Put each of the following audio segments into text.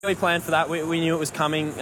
We planned for that. We knew it was coming.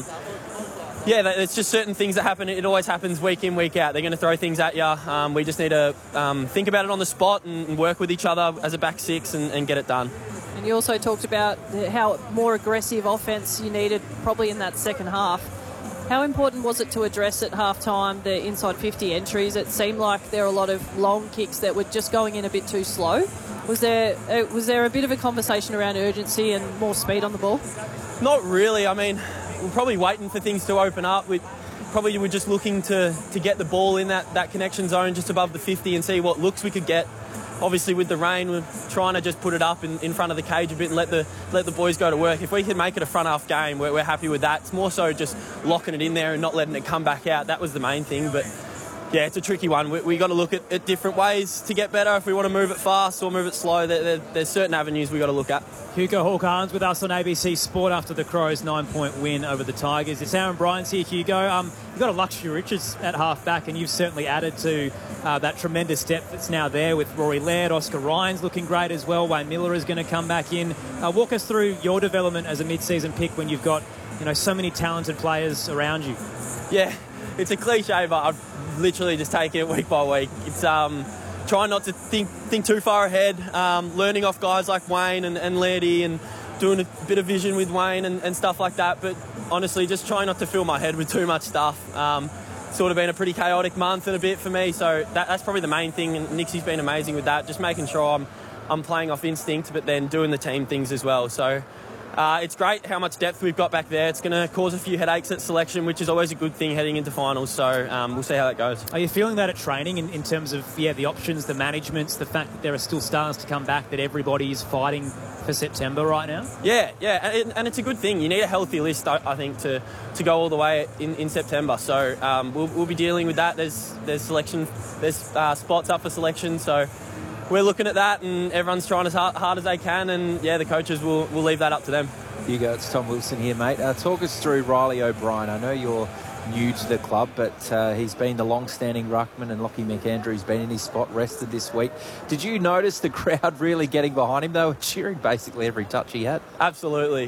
It's just certain things that happen. It always happens week in, week out. They're going to throw things at you. We just need to think about it on the spot and work with each other as a back six and get it done. And you also talked about how more aggressive offense you needed probably in that second half. How important was it to address at half-time the inside 50 entries? It seemed like there were a lot of long kicks that were just going in a bit too slow. Was there a bit of a conversation around urgency and more speed on the ball? Not really. I mean, we're probably waiting for things to open up. We were just looking to get the ball in that connection zone just above the 50 and see what looks we could get. Obviously, with the rain, we're trying to just put it up in front of the cage a bit and let the boys go to work. If we can make it a front half game, we're happy with that. It's more so just locking it in there and not letting it come back out. That was the main thing. But yeah, it's a tricky one. We got to look at different ways to get better. If we want to move it fast or move it slow, there's certain avenues we got to look at. Hugo Hawke-Arns with us on ABC Sport after the Crows' 9-point win over the Tigers. It's Aaron Bryans here, Hugo. You've got a luxury riches at half-back, and you've certainly added to that tremendous depth that's now there with Rory Laird. Oscar Ryan's looking great as well. Wayne Miller is going to come back in. Walk us through your development as a mid-season pick when you've got so many talented players around you. Yeah, it's a cliche, but I've literally just taken it week by week. It's trying not to think too far ahead, learning off guys like Wayne and Lairdy and doing a bit of vision with Wayne and stuff like that. But honestly, just trying not to fill my head with too much stuff. Sort of been a pretty chaotic month and a bit for me, so that's probably the main thing. And Nixie's been amazing with that, just making sure I'm playing off instinct, but then doing the team things as well. So it's great how much depth we've got back there. It's going to cause a few headaches at selection, which is always a good thing heading into finals. So we'll see how that goes. Are you feeling that at training in terms of the options, the managements, the fact that there are still stars to come back, that everybody is fighting for September right now? Yeah, and it's a good thing. You need a healthy list, I think, to go all the way in September. So we'll be dealing with that. There's selection, there's spots up for selection. So we're looking at that, and everyone's trying as hard as they can, and the coaches will leave that up to them. Hugo, it's Tom Wilson here, mate. Talk us through Riley O'Brien. I know you're new to the club, but he's been the long-standing ruckman, and Lockie McAndrew's been in his spot, rested this week. Did you notice the crowd really getting behind him? They were cheering basically every touch he had. Absolutely.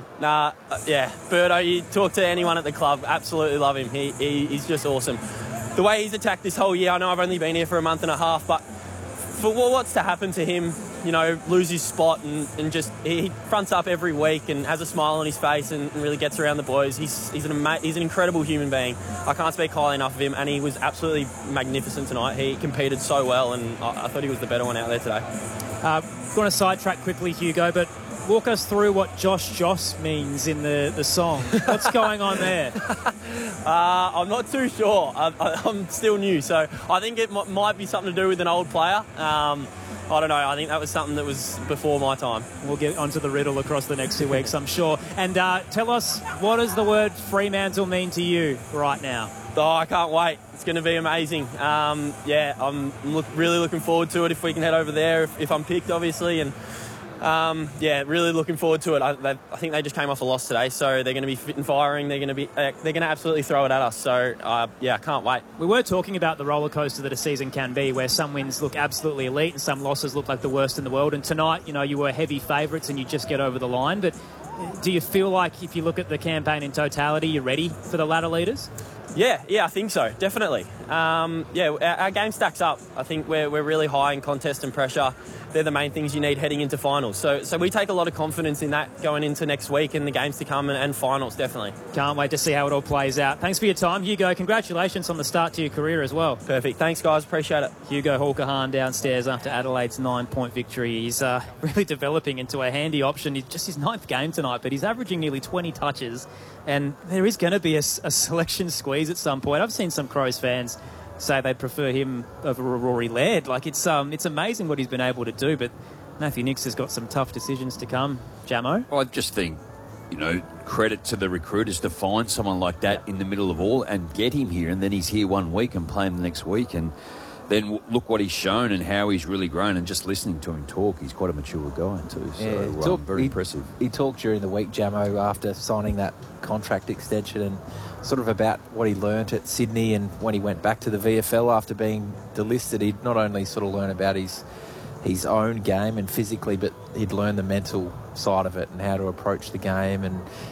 Birdo, you talk to anyone at the club, absolutely love him. He's just awesome. The way he's attacked this whole year, I know I've only been here for a month and a half, but for what's to happen to him, lose his spot and just he fronts up every week and has a smile on his face and really gets around the boys. He's an incredible human being. I can't speak highly enough of him, and he was absolutely magnificent tonight. He competed so well, and I thought he was the better one out there today. Going to sidetrack quickly, Hugo, but walk us through what Josh means in the song. What's going on there? I'm not too sure. I'm still new, so I think it might be something to do with an old player. I don't know. I think that was something that was before my time. We'll get onto the riddle across the next 2 weeks, I'm sure. And tell us, what does the word Fremantle mean to you right now? Oh, I can't wait. It's going to be amazing. I'm really looking forward to it if we can head over there, if I'm picked, obviously. And really looking forward to it. I think they just came off a loss today, so they're going to be fit and firing. They're going to absolutely throw it at us. So I can't wait. We were talking about the roller coaster that a season can be, where some wins look absolutely elite and some losses look like the worst in the world. And tonight, you were heavy favourites and you just get over the line. But do you feel like, if you look at the campaign in totality, you're ready for the ladder leaders? Yeah, I think so, definitely. Our game stacks up. I think we're really high in contest and pressure. They're the main things you need heading into finals. So we take a lot of confidence in that going into next week and the games to come and finals, definitely. Can't wait to see how it all plays out. Thanks for your time, Hugo. Congratulations on the start to your career as well. Perfect. Thanks, guys. Appreciate it. Hugo Hawke-Arns downstairs after Adelaide's 9-point victory. He's really developing into a handy option. It's just his 9th game tonight, but he's averaging nearly 20 touches. And there is going to be a selection squeeze at some point. I've seen some Crows fans say they'd prefer him over Rory Laird. It's amazing what he's been able to do, but Matthew Nicks has got some tough decisions to come. Jamo? I just think, credit to the recruiters to find someone like that in the middle of all and get him here, and then he's here 1 week and play him the next week, and then look what he's shown and how he's really grown. And just listening to him talk, he's quite a mature guy too. So very impressive. He talked during the week, Jamo, after signing that contract extension, and sort of about what he learnt at Sydney, and when he went back to the VFL after being delisted, he'd not only sort of learn about his own game and physically, but he'd learn the mental side of it and how to approach the game, and